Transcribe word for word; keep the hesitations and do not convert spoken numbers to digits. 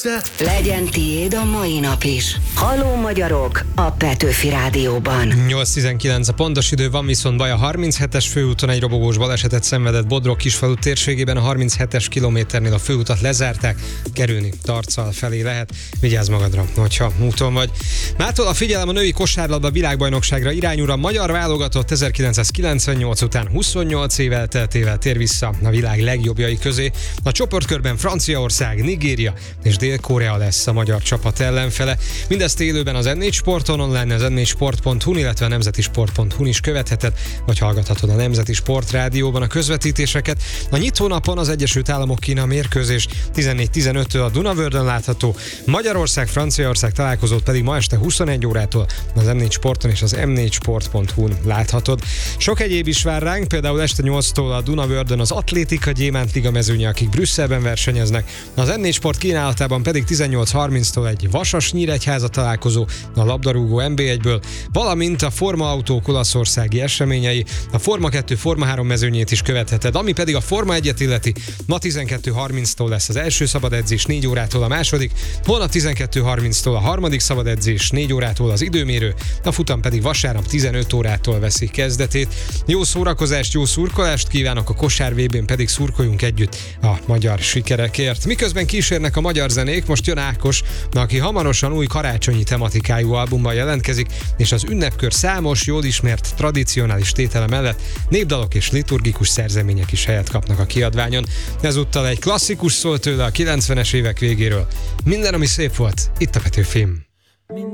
Legyen tiéd a mai nap is. Halló magyarok a Petőfi Rádióban. nyolc tizenkilenc a pontos idő, van viszont baj a harminchetes főúton, egy robogós balesetet szenvedett Bodrog Kisfalu térségében, a harminchetes kilométernél a főutat lezárták, kerülni Tarcal felé lehet, vigyázz magadra, hogyha úton vagy. Mától a figyelem, a női kosárlabda világbajnokságra irányul, a magyar válogatott ezerkilencszázkilencvennyolc után huszonnyolc év elteltével tér vissza a világ legjobbjai közé. A csoportkörben Franciaország, Nigéria és Dél-Korea lesz a magyar csapat ellenfele. Mindezt élőben az en négy Sporton, online az en négy sport pont hu, illetve a nemzeti sport pont hu-n is követheted, vagy hallgathatod a Nemzeti Sport Rádióban a közvetítéseket. A nyitónapon az Egyesült Államok-Kína mérkőzés tizennégy tizenöttől a Dunavördön látható, Magyarország-Franciaország találkozót pedig ma este huszonegy órától az em négy Sporton és az em négy sport pont hu-n láthatod. Sok egyéb is vár ránk, például este nyolctól a Dunavördön az Atlétika Gyémánt Liga mezőnye, akik Brüsszelben versenyeznek, az en négy Sport kínálatában pedig tizennyolc harminctól egy Vasas-Nyíregyháza találkozó a labdarúgó en bé egyből, valamint a Forma Autók olaszországi eseményei, a Forma kettő Forma három mezőnyét is követheted, ami pedig a Forma egyet illeti. Ma tizenkettő harminctól lesz az első szabad edzés, négy órától a második, holnap tizenkettő harminctól a harmadik szabad edzés, négy órától az időmérő, a futam pedig vasárnap tizenöt órától veszi kezdetét. Jó szórakozást, jó szurkolást kívánok, a kosár vé bén pedig szurkoljunk együtt a magyar sikerekért. Miközben kísérnek a magyar zenék, most jön Ákos, aki hamarosan új karácsonyi tematikájú albumban jelentkezik, és az ünnepkör számos, jól ismert tradicionális tétele mellett népdalok és liturgikus szerzemények is helyet kapnak a kiadványon. Ezúttal egy klasszikus szól tőle a kilencvenes évek végéről. Minden, ami szép volt, itt a Petőfim.